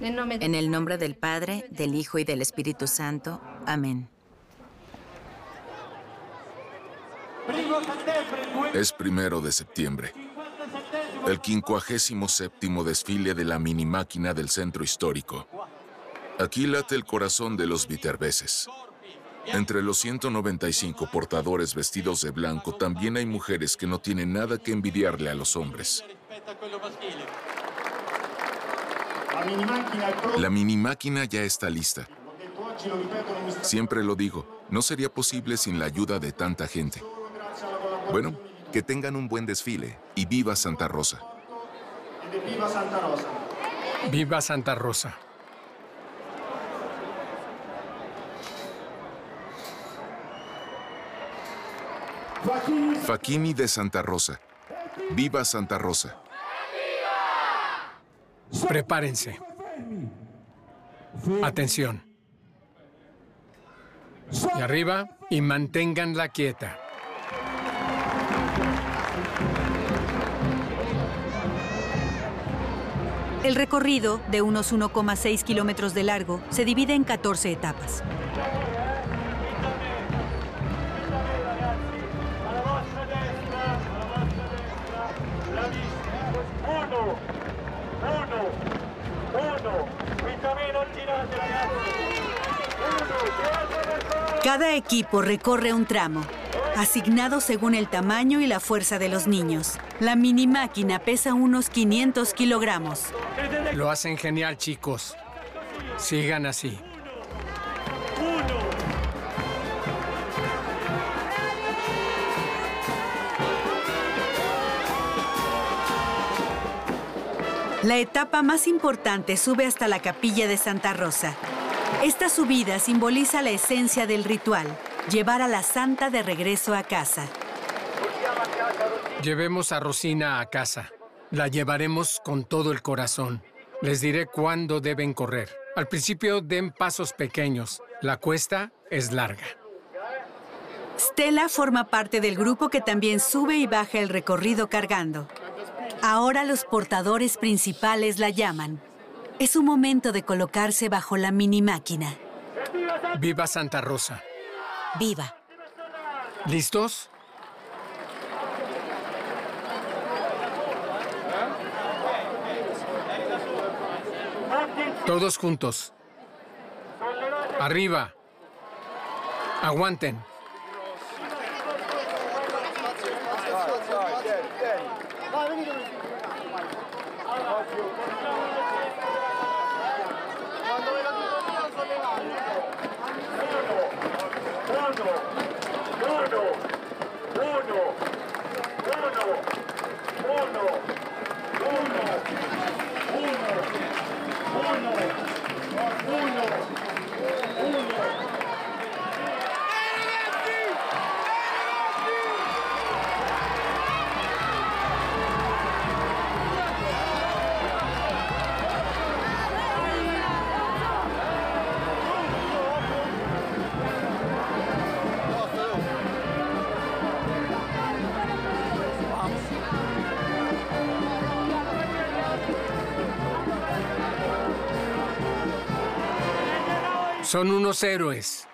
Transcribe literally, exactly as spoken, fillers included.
En el nombre del Padre, del Hijo y del Espíritu Santo. Amén. Es primero de septiembre, el quincuagésimo séptimo desfile de la mini máquina del centro histórico. Aquí late el corazón de los viterbeses. Entre los ciento noventa y cinco portadores vestidos de blanco también hay mujeres que no tienen nada que envidiarle a los hombres. La mini máquina ya está lista. Siempre lo digo, no sería posible sin la ayuda de tanta gente. Bueno, que tengan un buen desfile y viva Santa Rosa. Viva Santa Rosa. Facchini de Santa Rosa. Viva Santa Rosa. Prepárense. Atención. Y arriba, y manténganla quieta. El recorrido, de unos uno coma seis kilómetros de largo, se divide en catorce etapas. Cada equipo recorre un tramo, asignado según el tamaño y la fuerza de los niños. La mini máquina pesa unos quinientos kilogramos. Lo hacen genial, chicos. Sigan así. La etapa más importante sube hasta la capilla de Santa Rosa. Esta subida simboliza la esencia del ritual, llevar a la santa de regreso a casa. Llevemos a Rosina a casa. La llevaremos con todo el corazón. Les diré cuándo deben correr. Al principio den pasos pequeños. La cuesta es larga. Stella forma parte del grupo que también sube y baja el recorrido cargando. Ahora los portadores principales la llaman. Es un momento de colocarse bajo la mini máquina. Viva Santa Rosa. Viva. ¿Listos? Todos juntos. Arriba. Aguanten. Son unos héroes.